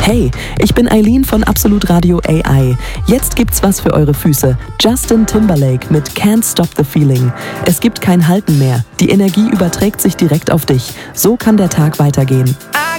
Hey, ich bin Eileen von Absolut Radio AI. Jetzt gibt's was für eure Füße. Justin Timberlake mit Can't Stop the Feeling. Es gibt kein Halten mehr. Die Energie überträgt sich direkt auf dich. So kann der Tag weitergehen.